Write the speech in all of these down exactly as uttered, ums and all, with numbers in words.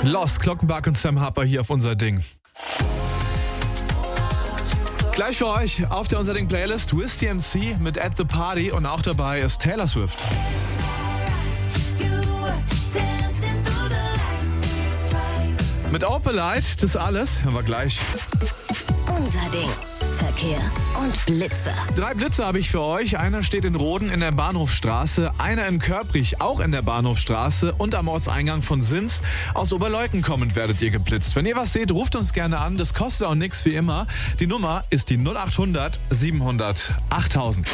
Lost, Glockenbach und Sam Harper hier auf Unser Ding. Gleich für euch auf der Unser Ding Playlist Wiz D M C mit At the Party und auch dabei ist Taylor Swift. Mit Opalite, das alles, hören wir gleich. Unser Ding. Verkehr und Blitzer. Drei Blitzer habe ich für euch. Einer steht in Roden in der Bahnhofstraße, einer in Körprich, auch in der Bahnhofstraße und am Ortseingang von Sins. Aus Oberleuten kommend werdet ihr geblitzt. Wenn ihr was seht, ruft uns gerne an. Das kostet auch nichts wie immer. Die Nummer ist die null acht hundert siebenhundert achttausend.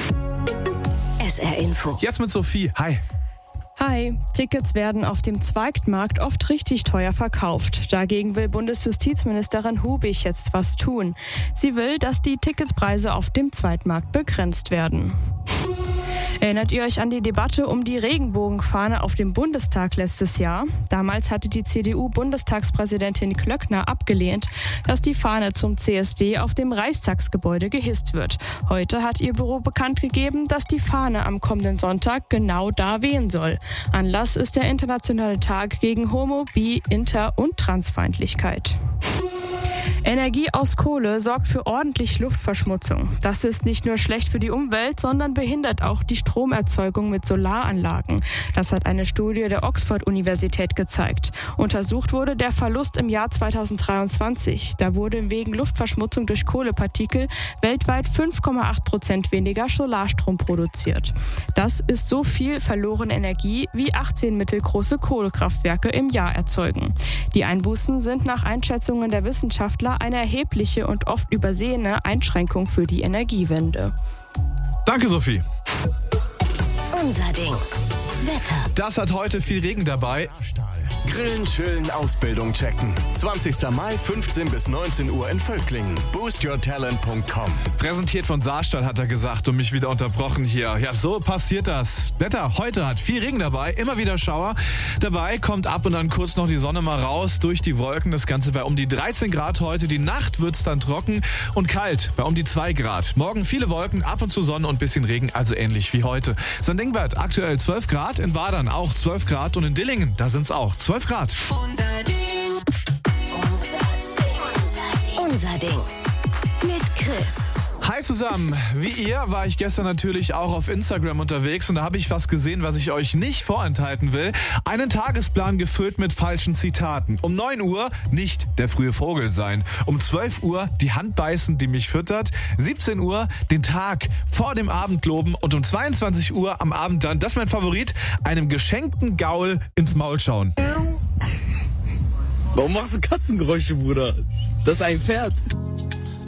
S R Info. Jetzt mit Sophie. Hi. Hi, Tickets werden auf dem Zweitmarkt oft richtig teuer verkauft. Dagegen will Bundesjustizministerin Hubich jetzt was tun. Sie will, dass die Ticketspreise auf dem Zweitmarkt begrenzt werden. Erinnert ihr euch an die Debatte um die Regenbogenfahne auf dem Bundestag letztes Jahr? Damals hatte die C D U-Bundestagspräsidentin Klöckner abgelehnt, dass die Fahne zum C S D auf dem Reichstagsgebäude gehisst wird. Heute hat ihr Büro bekannt gegeben, dass die Fahne am kommenden Sonntag genau da wehen soll. Anlass ist der Internationale Tag gegen Homo-, Bi-, Inter- und Transfeindlichkeit. Energie aus Kohle sorgt für ordentlich Luftverschmutzung. Das ist nicht nur schlecht für die Umwelt, sondern behindert auch die Stromerzeugung mit Solaranlagen. Das hat eine Studie der Oxford-Universität gezeigt. Untersucht wurde der Verlust im Jahr zweitausenddreiundzwanzig. Da wurde wegen Luftverschmutzung durch Kohlepartikel weltweit fünf Komma acht Prozent weniger Solarstrom produziert. Das ist so viel verlorene Energie, wie achtzehn mittelgroße Kohlekraftwerke im Jahr erzeugen. Die Einbußen sind nach Einschätzungen der Wissenschaftler eine erhebliche und oft übersehene Einschränkung für die Energiewende. Danke, Sophie. Unser Ding. Wetter. Das hat heute viel Regen dabei. Grillen, chillen, Ausbildung checken. zwanzigster Mai, fünfzehn bis neunzehn Uhr in Völklingen. boost your talent punkt com. Präsentiert von Saarstahl, hat er gesagt und mich wieder unterbrochen hier. Ja, so passiert das. Wetter heute hat viel Regen dabei, immer wieder Schauer. Dabei kommt ab und an kurz noch die Sonne mal raus durch die Wolken. Das Ganze bei um die dreizehn Grad heute. Die Nacht wird's dann trocken und kalt bei um die zwei Grad. Morgen viele Wolken, ab und zu Sonne und bisschen Regen, also ähnlich wie heute. Sandingbad aktuell zwölf Grad, in Wadern auch zwölf Grad und in Dillingen, da sind's auch zwölf Grad. Unser Ding. Unser Ding. Unser Ding. Mit Chris. Hi zusammen, wie ihr war ich gestern natürlich auch auf Instagram unterwegs und da habe ich was gesehen, was ich euch nicht vorenthalten will. Einen Tagesplan gefüllt mit falschen Zitaten. Um neun Uhr nicht der frühe Vogel sein. Um zwölf Uhr die Hand beißen, die mich füttert. siebzehn Uhr den Tag vor dem Abend loben und um zweiundzwanzig Uhr am Abend dann, das ist mein Favorit, einem geschenkten Gaul ins Maul schauen. Warum machst du Katzengeräusche, Bruder? Das ist ein Pferd.